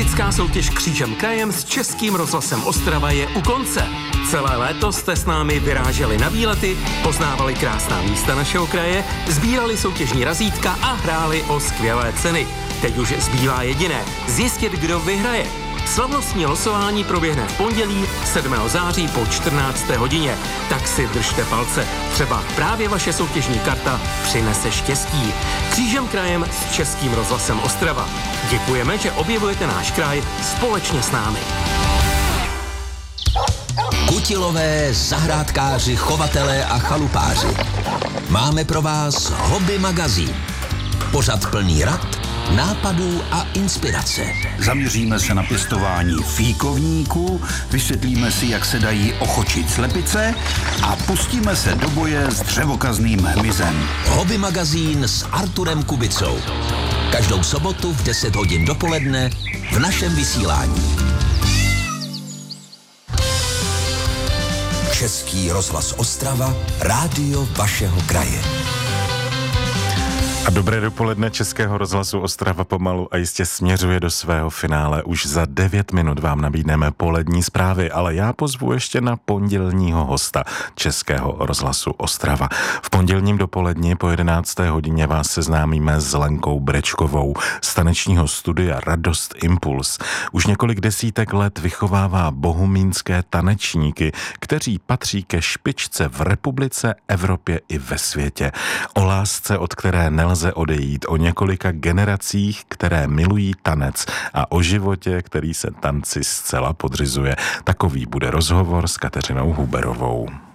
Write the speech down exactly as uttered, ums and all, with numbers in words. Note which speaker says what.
Speaker 1: Epická soutěž Křížem krajem s Českým rozhlasem Ostrava je u konce. Celé léto jste s námi vyráželi na výlety, poznávali krásná místa našeho kraje, sbírali soutěžní razítka a hráli o skvělé ceny. Teď už zbývá jediné – zjistit, kdo vyhraje. Slavnostní losování proběhne v pondělí sedmého září po čtrnácté hodině. Tak si držte palce. Třeba právě vaše soutěžní karta přinese štěstí. Křížem krajem s Českým rozhlasem Ostrava. Děkujeme, že objevujete náš kraj společně s námi.
Speaker 2: Kutilové, zahrádkáři, chovatelé a chalupáři. Máme pro vás Hobby magazín. Pořad plný rad, nápadů a inspirace.
Speaker 3: Zaměříme se na pěstování fíkovníků, vysvětlíme si, jak se dají ochočit slepice a pustíme se do boje s dřevokazným hmyzem.
Speaker 2: Hobby magazín s Arturem Kubicou. Každou sobotu v deset hodin dopoledne v našem vysílání. Český rozhlas Ostrava, rádio vašeho kraje.
Speaker 4: A dobré dopoledne Českého rozhlasu Ostrava pomalu a jistě směřuje do svého finále. Už za devět minut vám nabídneme polední zprávy, ale já pozvu ještě na pondělního hosta Českého rozhlasu Ostrava. V pondělním dopoledni po jedenácté hodině vás seznámíme s Lenkou Brečkovou z tanečního studia Radost Impuls. Už několik desítek let vychovává bohumínské tanečníky, kteří patří ke špičce v republice, Evropě i ve světě. O lásce, od které nelze odejít, o několika generacích, které milují tanec a o životě, který se tanci zcela podřizuje. Takový bude rozhovor s Kateřinou Huberovou.